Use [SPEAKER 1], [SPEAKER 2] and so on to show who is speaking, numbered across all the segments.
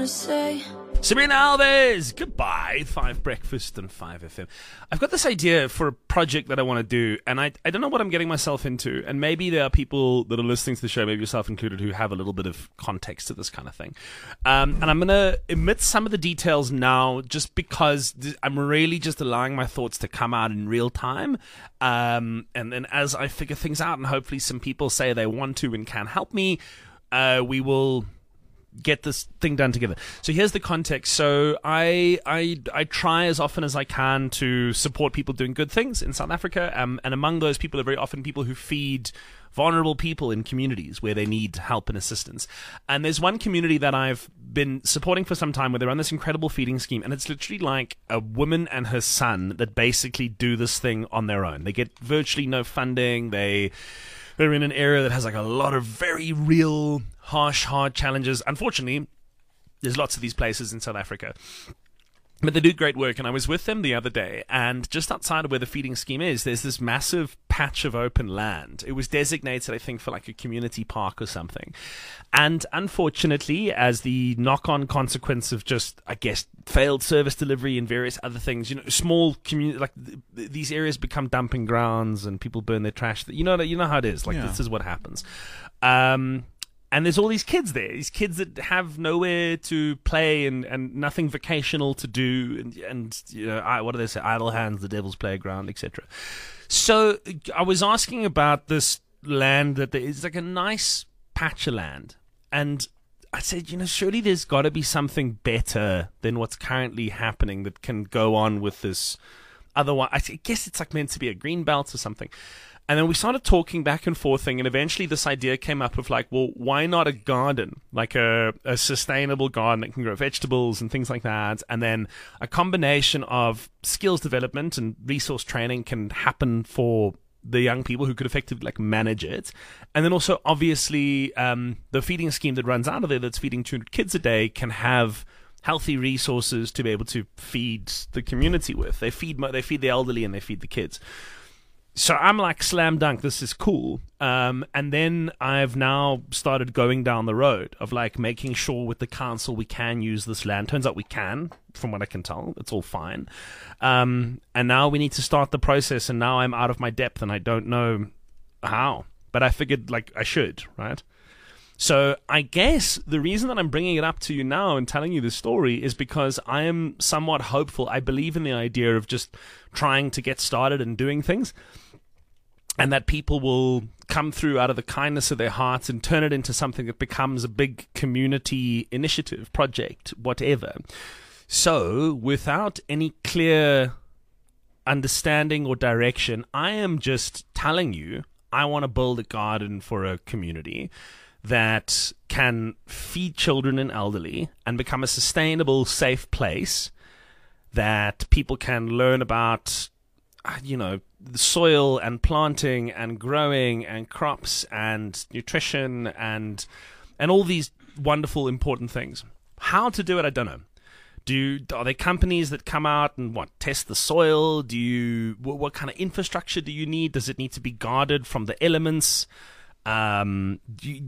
[SPEAKER 1] wanna say.
[SPEAKER 2] Sabrina Alves, goodbye. 5 Breakfast and 5FM. I've got this idea for a project that I want to do, and I don't know what I'm getting myself into. And maybe there are people that are listening to the show, maybe yourself included, who have a little bit of context to this kind of thing. And I'm going to omit some of the details now, just because I'm really just allowing my thoughts to come out in real time. And then as I figure things out, and hopefully some people say they want to and can help me, we will get this thing done together. So here's the context. So I try as often as I can to support people doing good things in South Africa, and among those people are very often people who feed vulnerable people in communities where they need help and assistance. And there's one community that I've been supporting for some time where they run this incredible feeding scheme, and it's literally like a woman and her son that basically do this thing on their own. They get virtually no funding. They're in an area that has like a lot of very real, harsh, hard challenges. Unfortunately, there's lots of these places in South Africa. But they do great work, and I was with them the other day, and just outside of where the feeding scheme is, there's this massive patch of open land. It was designated, I think, for like a community park or something. And unfortunately, as the knock-on consequence of just, I guess, failed service delivery and various other things, you know, small community, like these areas become dumping grounds and people burn their trash. You know how it is. Like, This is what happens. And there's all these kids there, these kids that have nowhere to play and nothing vocational to do, and you know, what do they say? Idle hands, the devil's playground, etc. So I was asking about this land that there is like a nice patch of land, and I said, you know, surely there's got to be something better than what's currently happening that can go on with this. Otherwise, I guess it's like meant to be a green belt or something. And then we started talking back and forthing, and eventually this idea came up of like, well, why not a garden? Like a sustainable garden that can grow vegetables and things like that. And then a combination of skills development and resource training can happen for the young people who could effectively like manage it. And then also, obviously, the feeding scheme that runs out of there that's feeding 200 kids a day can have healthy resources to be able to feed the community with. They feed the elderly and they feed the kids. So I'm like, slam dunk, this is cool. And then I've now started going down the road of like making sure with the council we can use this land. Turns out we can, from what I can tell. It's all fine. And now we need to start the process, and now I'm out of my depth and I don't know how. But I figured like I should, right? So I guess the reason that I'm bringing it up to you now and telling you this story is because I am somewhat hopeful. I believe in the idea of just trying to get started and doing things, and that people will come through out of the kindness of their hearts and turn it into something that becomes a big community initiative, project, whatever. So without any clear understanding or direction, I am just telling you I want to build a garden for a community that can feed children and elderly and become a sustainable, safe place that people can learn about, you know, the soil and planting and growing and crops and nutrition and all these wonderful, important things. How to do it, I don't know. Are there companies that come out and test the soil? What kind of infrastructure do you need? Does it need to be guarded from the elements? What are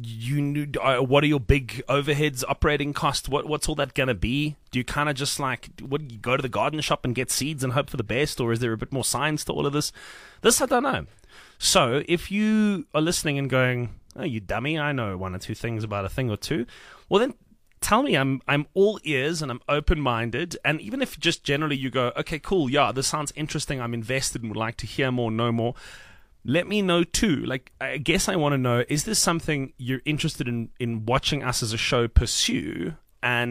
[SPEAKER 2] your big overheads, operating costs? What's all that going to be? Do you kind of just like, you go to the garden shop and get seeds and hope for the best? Or is there a bit more science to all of this? This I don't know. So if you are listening and going, oh, you dummy, I know one or two things about a thing or two, well then tell me. I'm all ears and I'm open-minded. And even if just generally you go, okay, cool, yeah, this sounds interesting, I'm invested and would like to hear more, know more, let me know too. Like, I guess I want to know, is this something you're interested in watching us as a show pursue? And